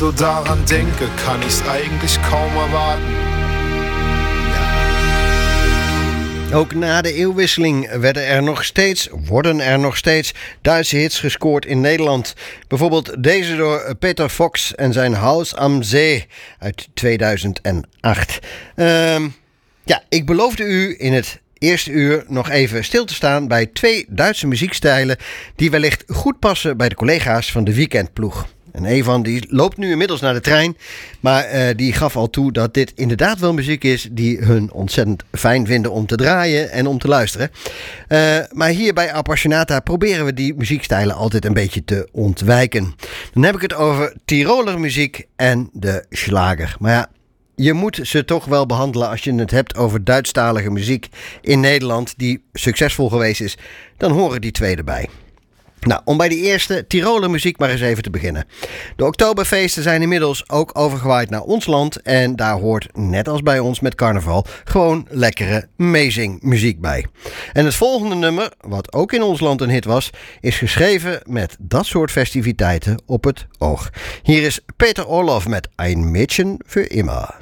So daran denke, kann ich's eigentlich kaum erwarten. Ook na de eeuwwisseling worden er nog steeds Duitse hits gescoord in Nederland. Bijvoorbeeld deze door Peter Fox en zijn Haus am See uit 2008. Ik beloofde u in het eerste uur nog even stil te staan bij 2 Duitse muziekstijlen die wellicht goed passen bij de collega's van de weekendploeg. En een van die loopt nu inmiddels naar de trein. Maar die gaf al toe dat dit inderdaad wel muziek is die hun ontzettend fijn vinden om te draaien en om te luisteren. Maar hier bij Appassionata proberen we die muziekstijlen altijd een beetje te ontwijken. Dan heb ik het over Tiroler muziek en de Schlager. Maar ja, je moet ze toch wel behandelen als je het hebt over Duitsstalige muziek in Nederland die succesvol geweest is. Dan horen die 2 erbij. Nou, om bij die eerste Tiroler muziek maar eens even te beginnen. De Oktoberfeesten zijn inmiddels ook overgewaaid naar ons land. En daar hoort, net als bij ons met carnaval, gewoon lekkere meezingmuziek bij. En het volgende nummer, wat ook in ons land een hit was, is geschreven met dat soort festiviteiten op het oog. Hier is Peter Orloff met Ein Mädchen für immer.